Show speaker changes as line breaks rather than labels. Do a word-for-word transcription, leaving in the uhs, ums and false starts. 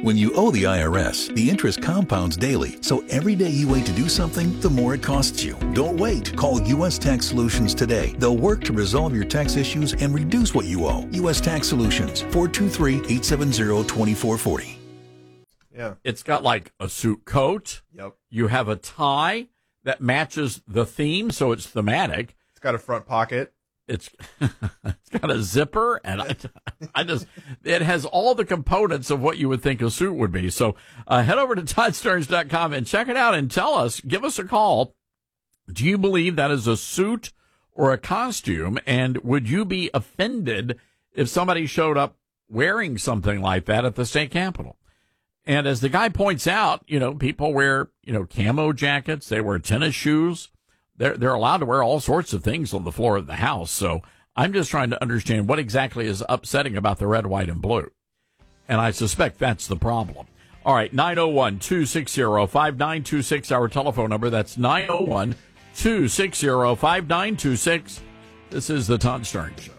When you owe the I R S, the interest compounds daily, so every day you wait to do something, the more it costs you. Don't wait. Call U S Tax Solutions today. They'll work to resolve your tax issues and reduce what you owe. U S Tax Solutions, four two three, eight seven zero, two four four zero.
Yeah.
It's got like a suit coat.
Yep.
You have a tie that matches the theme, so it's thematic.
It's got a front pocket.
It's it's got a zipper, and I, I just it has all the components of what you would think a suit would be. So uh, head over to Todd Stearns dot com and check it out and tell us, give us a call. Do you believe that is a suit or a costume? And would you be offended if somebody showed up wearing something like that at the state capitol? And as the guy points out, you know, people wear, you know, camo jackets. They wear tennis shoes. They're, they're allowed to wear all sorts of things on the floor of the House. So I'm just trying to understand what exactly is upsetting about the red, white, and blue. And I suspect that's the problem. All right, nine oh one, two six zero, five nine two six, our telephone number. That's nine oh one, two six zero, five nine two six. This is the Todd Stearns Show.